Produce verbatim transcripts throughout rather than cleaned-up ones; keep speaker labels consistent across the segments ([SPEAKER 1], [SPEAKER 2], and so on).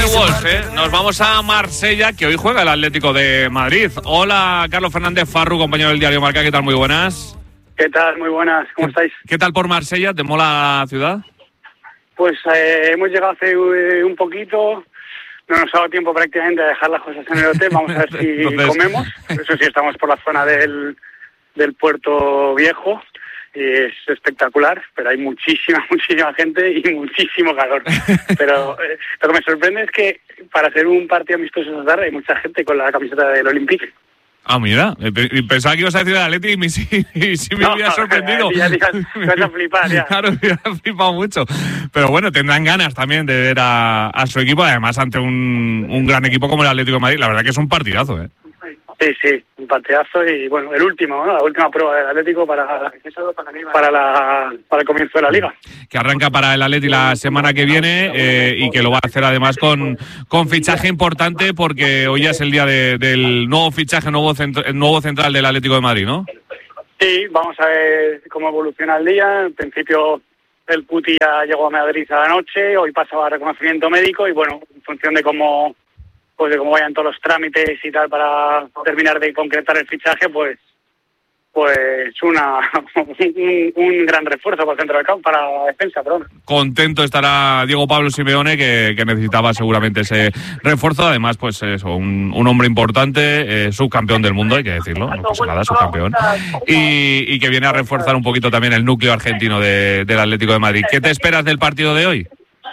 [SPEAKER 1] Wolves, ¿eh? Nos vamos a Marsella, que hoy juega el Atlético de Madrid. Hola, Carlos Fernández Farru, compañero del diario Marca. ¿Qué tal? Muy buenas.
[SPEAKER 2] ¿Qué tal? Muy buenas. ¿Cómo
[SPEAKER 1] ¿Qué,
[SPEAKER 2] estáis?
[SPEAKER 1] ¿Qué tal por Marsella? ¿Te mola la ciudad?
[SPEAKER 2] Pues eh, hemos llegado hace eh, un poquito. No nos ha dado tiempo prácticamente a dejar las cosas en el hotel. Vamos a ver si Entonces... comemos. Eso sí, estamos por la zona del, del Puerto Viejo. Y es espectacular, pero hay muchísima, muchísima gente y muchísimo calor. Pero eh, lo que me sorprende es que para hacer un partido amistoso esta tarde hay mucha gente con la camiseta del Olympique.
[SPEAKER 1] Ah, mira, pensaba que ibas a decir el Atleti y me, sí, y sí me no, había sorprendido.
[SPEAKER 2] Ya, ya, ya vas a flipar, ya.
[SPEAKER 1] Claro, me ha flipado mucho. Pero bueno, tendrán ganas también de ver a, a su equipo, además ante un, un gran equipo como el Atlético de Madrid. La verdad que es un partidazo, ¿eh?
[SPEAKER 2] Sí, sí, un partidazo y bueno, el último, ¿no? La última prueba del Atlético para, para, la, para el comienzo de la Liga.
[SPEAKER 1] Que arranca para el Atlético la semana que viene eh, y que lo va a hacer además con, con fichaje importante porque hoy ya es el día de, del nuevo fichaje, nuevo, centro, el nuevo central del Atlético de Madrid, ¿no?
[SPEAKER 2] Sí, vamos a ver cómo evoluciona el día. En principio el Cuti ya llegó a Madrid a la noche, hoy pasaba a reconocimiento médico y bueno, en función de cómo... pues de cómo vayan todos los trámites y tal para terminar de concretar el fichaje, pues pues una un, un gran refuerzo para el centro del campo, para la defensa, perdón.
[SPEAKER 1] Contento estará Diego Pablo Simeone, que, que necesitaba seguramente ese refuerzo. Además, pues eso, un, un hombre importante, eh, subcampeón del mundo, hay que decirlo, no pasa nada, subcampeón. Y, y que viene a reforzar un poquito también el núcleo argentino de, del Atlético de Madrid. ¿Qué te esperas del partido de hoy?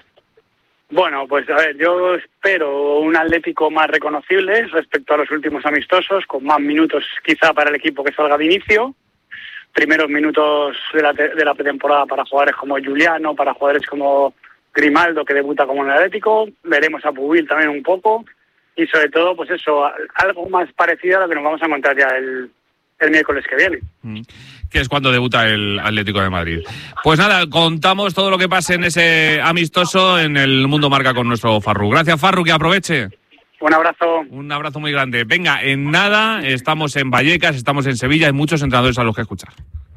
[SPEAKER 2] Bueno, pues a ver, yo espero un Atlético más reconocible respecto a los últimos amistosos, con más minutos quizá para el equipo que salga de inicio, primeros minutos de la, de la pretemporada para jugadores como Juliano, para jugadores como Grimaldo, que debuta como en el Atlético, veremos a Pubil también un poco, y sobre todo, pues eso, algo más parecido a lo que nos vamos a encontrar ya el, el miércoles que viene.
[SPEAKER 1] Mm. Que es cuando debuta el Atlético de Madrid. Pues nada, contamos todo lo que pase en ese amistoso en el Mundo Marca con nuestro Farru. Gracias, Farru, que aproveche.
[SPEAKER 2] Un abrazo.
[SPEAKER 1] Un abrazo muy grande. Venga, en nada, estamos en Vallecas, estamos en Sevilla, hay muchos entrenadores a los que escuchar.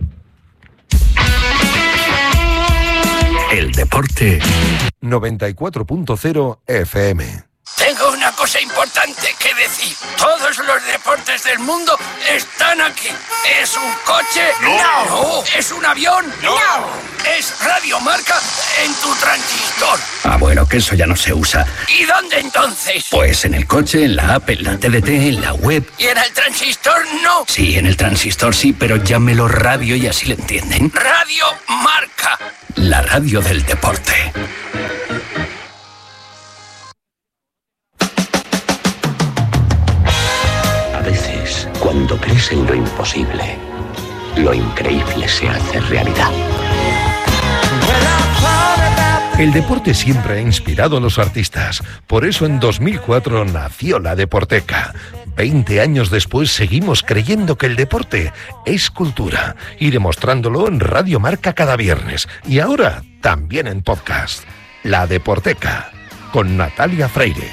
[SPEAKER 3] El deporte. noventa y cuatro punto cero F M.
[SPEAKER 4] Tengo una cosa importante que decir. Todos los deportes del mundo están aquí. ¿Es un coche?
[SPEAKER 5] No.
[SPEAKER 4] No. ¿Es un avión?
[SPEAKER 5] No.
[SPEAKER 4] ¿Es Radio Marca en tu transistor?
[SPEAKER 3] Ah, bueno, que eso ya no se usa.
[SPEAKER 4] ¿Y dónde entonces?
[SPEAKER 3] Pues en el coche, en la app, en la T D T, en la web.
[SPEAKER 4] ¿Y en el transistor no?
[SPEAKER 3] Sí, en el transistor sí, pero llámelo radio y así le entienden.
[SPEAKER 4] Radio Marca.
[SPEAKER 3] La radio del deporte.
[SPEAKER 6] Cuando crees en lo imposible, lo increíble se hace realidad.
[SPEAKER 7] El deporte siempre ha inspirado a los artistas. Por eso en dos mil cuatro nació la Deporteca. Veinte años después seguimos creyendo que el deporte es cultura y demostrándolo en Radio Marca cada viernes. Y ahora también en podcast. La Deporteca, con Natalia Freire.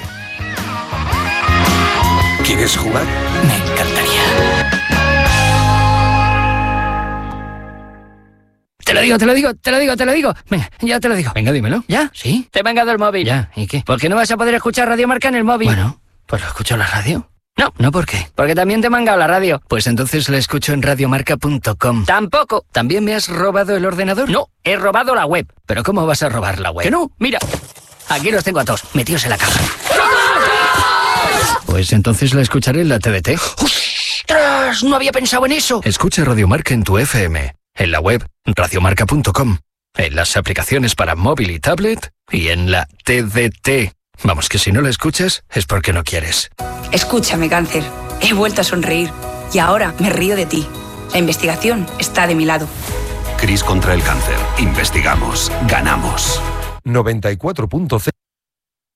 [SPEAKER 3] ¿Quieres jugar?
[SPEAKER 4] Me encantaría.
[SPEAKER 8] Te lo digo, te lo digo, te lo digo, te lo digo. Venga, ya te lo digo.
[SPEAKER 9] Venga, dímelo.
[SPEAKER 8] ¿Ya?
[SPEAKER 9] ¿Sí?
[SPEAKER 8] Te he mangado el móvil.
[SPEAKER 9] Ya, ¿y qué?
[SPEAKER 8] ¿Por qué no vas a poder escuchar Radio Marca en el móvil?
[SPEAKER 9] Bueno, pues lo escucho en la radio.
[SPEAKER 8] No.
[SPEAKER 9] ¿No por qué?
[SPEAKER 8] Porque también te he mangado la radio.
[SPEAKER 9] Pues entonces la escucho en radiomarca punto com.
[SPEAKER 8] Tampoco.
[SPEAKER 9] ¿También me has robado el ordenador?
[SPEAKER 8] No, he robado la web.
[SPEAKER 9] ¿Pero cómo vas a robar la web?
[SPEAKER 8] Que no, mira. Aquí los tengo a todos, metidos en la caja.
[SPEAKER 9] Pues entonces la escucharé en la T D T.
[SPEAKER 8] ¡Ostras! No había pensado en eso.
[SPEAKER 3] Escucha Radio Marca en tu F M, en la web radiomarca punto com, en las aplicaciones para móvil y tablet y en la T D T. Vamos, que si no la escuchas es porque no quieres.
[SPEAKER 10] Escúchame, cáncer. He vuelto a sonreír y ahora me río de ti. La investigación está de mi lado.
[SPEAKER 3] CRIS contra el cáncer. Investigamos. Ganamos.
[SPEAKER 7] noventa y cuatro punto cero